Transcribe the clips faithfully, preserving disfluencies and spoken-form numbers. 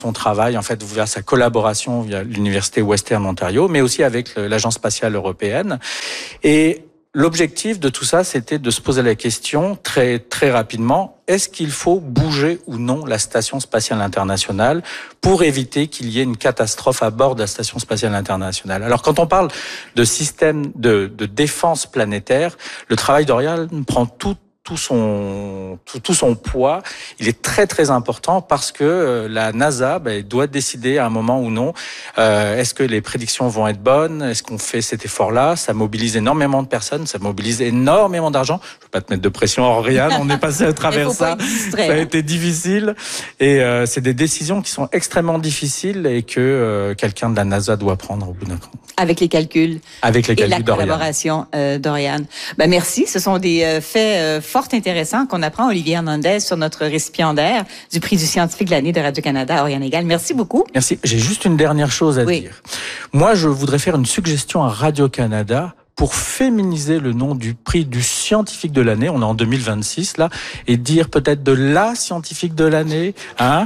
son travail, en fait, via sa collaboration via l'Université Western Ontario, mais aussi avec l'Agence spatiale européenne. Et l'objectif de tout ça, c'était de se poser la question très très rapidement, est-ce qu'il faut bouger ou non la Station spatiale internationale pour éviter qu'il y ait une catastrophe à bord de la Station spatiale internationale? Alors quand on parle de système de, de défense planétaire, le travail d'Oriane prend tout tout son tout, tout son poids. Il est très très important parce que euh, la NASA ben, doit décider à un moment ou non euh, est-ce que les prédictions vont être bonnes, est-ce qu'on fait cet effort-là. Ça mobilise énormément de personnes, ça mobilise énormément d'argent. Je ne veux pas te mettre de pression, Oriane, on est passé à travers ça. Ça a été difficile et euh, c'est des décisions qui sont extrêmement difficiles et que euh, quelqu'un de la NASA doit prendre au bout d'un compte. Avec les calculs. Avec les calculs et la collaboration euh, d'Oriane. Ben merci, ce sont des euh, faits euh, fort intéressants qu'on apprend, Olivier Hernandez, sur notre récipiendaire du prix du scientifique de l'année de Radio-Canada, Oriane Egal. Merci beaucoup. Merci. J'ai juste une dernière chose à oui. dire. Moi, je voudrais faire une suggestion à Radio-Canada pour féminiser le nom du prix du scientifique de l'année, on est en deux mille vingt-six là, et dire peut-être de la scientifique de l'année, hein?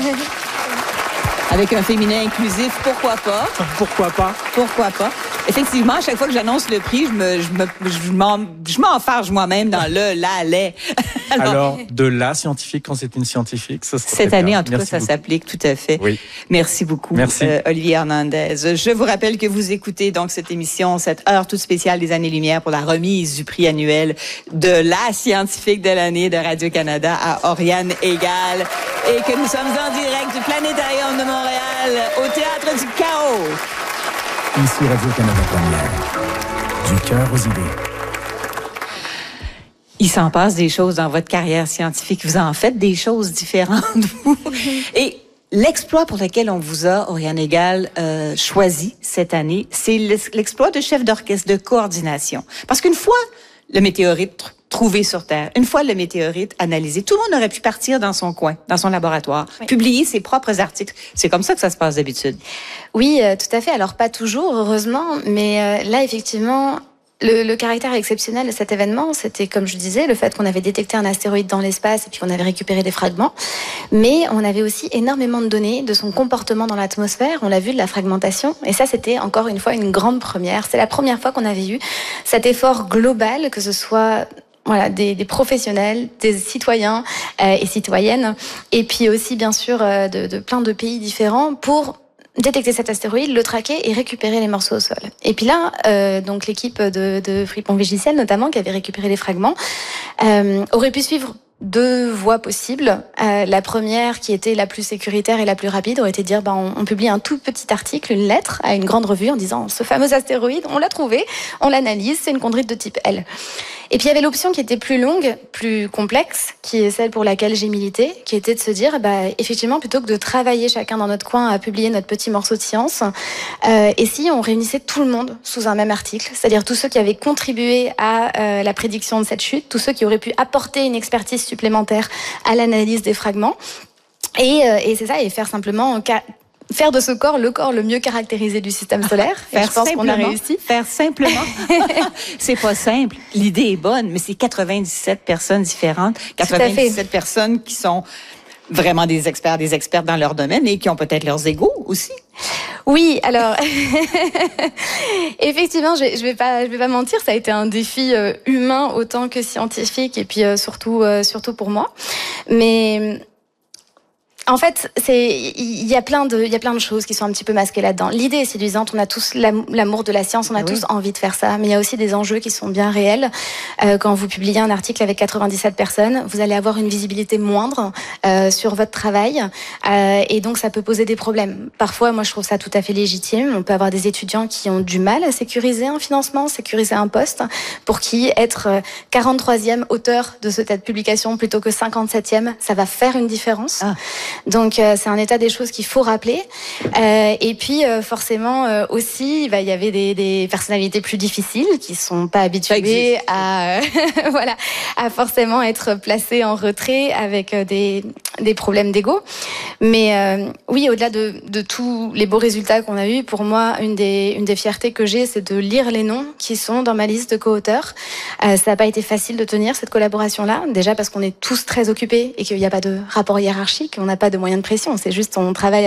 Avec un féminin inclusif, pourquoi pas? Pourquoi pas? Pourquoi pas? Effectivement, à chaque fois que j'annonce le prix, je me, je me, je m'en, je m'enfarge moi-même dans le, la, les. Alors, Alors, de la scientifique quand c'est une scientifique, ça serait cette année, bien. en tout Merci cas, ça beaucoup. s'applique tout à fait. Oui. Merci beaucoup, Merci. Euh, Olivier Hernandez. Je vous rappelle que vous écoutez donc cette émission, cette heure toute spéciale des Années-Lumière pour la remise du prix annuel de la scientifique de l'année de Radio-Canada à Oriane Egal et que nous sommes en direct du Planétarium de Montréal au Théâtre du Chaos. Ici Radio-Canada Première. Du cœur aux idées. Il s'en passe des choses dans votre carrière scientifique. Vous en faites des choses différentes, vous. Et l'exploit pour lequel on vous a, Oriane Egal, euh, choisi cette année, c'est l'exploit de chef d'orchestre de coordination. Parce qu'une fois le météorite trouvé sur Terre, une fois le météorite analysé, tout le monde aurait pu partir dans son coin, dans son laboratoire, oui. publier ses propres articles. C'est comme ça que ça se passe d'habitude. Oui, euh, tout à fait. Alors, pas toujours, heureusement, mais euh, là, effectivement, le, le caractère exceptionnel de cet événement, c'était, comme je disais, le fait qu'on avait détecté un astéroïde dans l'espace et puis qu'on avait récupéré des fragments, mais on avait aussi énormément de données de son comportement dans l'atmosphère. On l'a vu, de la fragmentation, et ça, c'était encore une fois une grande première. C'est la première fois qu'on avait eu cet effort global, que ce soit Voilà, des, des professionnels, des citoyens euh, et citoyennes, et puis aussi bien sûr euh, de, de plein de pays différents pour détecter cet astéroïde, le traquer et récupérer les morceaux au sol. Et puis là, euh, donc l'équipe de, de Fripon-Vigicel notamment, qui avait récupéré les fragments, euh, aurait pu suivre deux voies possibles. Euh, la première, qui était la plus sécuritaire et la plus rapide, aurait été de dire ben, on, on publie un tout petit article, une lettre à une grande revue en disant ce fameux astéroïde, on l'a trouvé, on l'analyse, c'est une chondrite de type L. Et puis il y avait l'option qui était plus longue, plus complexe, qui est celle pour laquelle j'ai milité, qui était de se dire, bah, effectivement, plutôt que de travailler chacun dans notre coin à publier notre petit morceau de science, euh, et si on réunissait tout le monde sous un même article, c'est-à-dire tous ceux qui avaient contribué à euh, la prédiction de cette chute, tous ceux qui auraient pu apporter une expertise supplémentaire à l'analyse des fragments, et, euh, et c'est ça, et faire simplement... Faire de ce corps le corps le mieux caractérisé du système solaire. Faire je pense qu'on a réussi. Faire simplement. C'est pas simple. L'idée est bonne, mais c'est quatre-vingt-dix-sept personnes différentes. quatre-vingt-dix-sept personnes qui sont vraiment des experts, des expertes dans leur domaine et qui ont peut-être leurs égos aussi. Oui, alors effectivement, je vais, je vais pas, je vais pas mentir, ça a été un défi euh, humain autant que scientifique et puis euh, surtout, euh, surtout pour moi. Mais en fait, c'est il y a plein de il y a plein de choses qui sont un petit peu masquées là-dedans. L'idée est séduisante, on a tous l'amour de la science, on a oui. tous envie de faire ça, mais il y a aussi des enjeux qui sont bien réels. Euh, quand vous publiez un article avec quatre-vingt-dix-sept personnes, vous allez avoir une visibilité moindre euh, sur votre travail, euh, et donc ça peut poser des problèmes. Parfois, moi, je trouve ça tout à fait légitime. On peut avoir des étudiants qui ont du mal à sécuriser un financement, sécuriser un poste, pour qui être quarante-troisième auteur de cette publication plutôt que cinquante-septième, ça va faire une différence. Ah. Donc euh, c'est un état des choses qu'il faut rappeler. Euh, et puis euh, forcément euh, aussi, bah, il y avait des, des personnalités plus difficiles qui sont pas habituées à euh, voilà à forcément être placées en retrait avec des des problèmes d'ego. Mais euh, oui, au-delà de, de tous les beaux résultats qu'on a eus, pour moi, une des, une des fiertés que j'ai, c'est de lire les noms qui sont dans ma liste de co-auteurs. Euh, ça n'a pas été facile de tenir cette collaboration-là, déjà parce qu'on est tous très occupés et qu'il n'y a pas de rapport hiérarchique, on n'a pas de moyens de pression, c'est juste on travaille